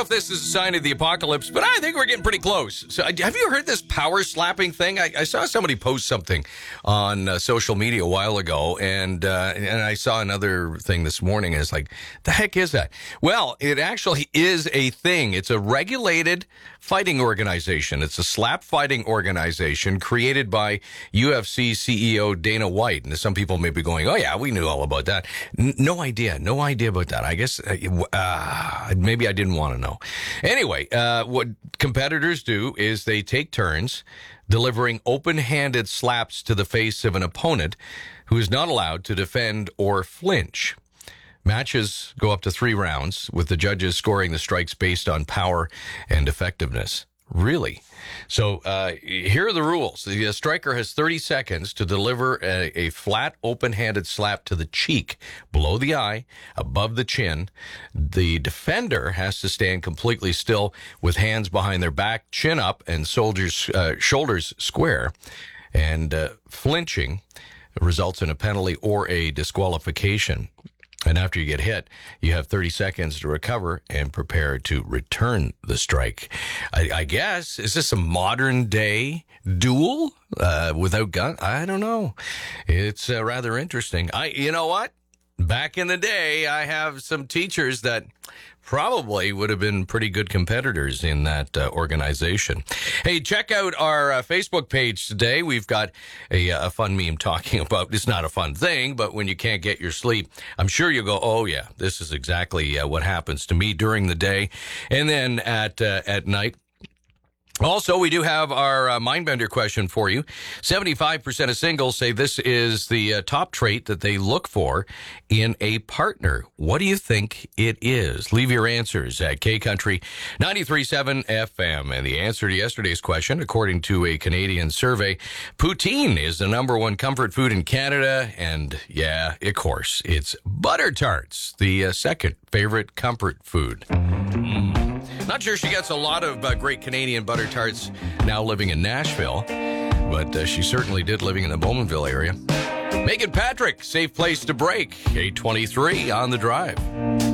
if this is a sign of the apocalypse, but I think we're getting pretty close. So, have you heard this power slapping thing? I saw somebody post something on social media a while ago, and I saw another thing this morning, and it's like, the heck is that? Well, it actually is a thing. It's a regulated fighting organization. It's a slap fighting organization created by UFC CEO Dana White. And some people may be going, oh, yeah, we knew all about that. No idea about that. I guess maybe I didn't want to know. Anyway, what competitors do is they take turns delivering open-handed slaps to the face of an opponent who is not allowed to defend or flinch. Matches go up to 3 rounds, with the judges scoring the strikes based on power and effectiveness. Really? So here are the rules. The striker has 30 seconds to deliver a flat, open-handed slap to the cheek, below the eye, above the chin. The defender has to stand completely still with hands behind their back, chin up, and shoulders square. And flinching results in a penalty or a disqualification. And after you get hit, you have 30 seconds to recover and prepare to return the strike. I guess, is this a modern day duel without gun? I don't know. It's rather interesting. You know what? Back in the day, I have some teachers that probably would have been pretty good competitors in that organization. Hey, check out our Facebook page today. We've got a fun meme talking about, it's not a fun thing, but when you can't get your sleep, I'm sure you'll go, oh yeah, this is exactly what happens to me during the day. And then at night. Also, we do have our Mindbender question for you. 75% of singles say this is the top trait that they look for in a partner. What do you think it is? Leave your answers at K-Country 93.7 FM. And the answer to yesterday's question, according to a Canadian survey, poutine is the #1 comfort food in Canada. And yeah, of course, it's butter tarts, the second favorite comfort food. Not sure she gets a lot of great Canadian butter tarts now living in Nashville, but she certainly did living in the Bowmanville area. Megan Patrick, Safe Place to Break, 8:23 on The Drive.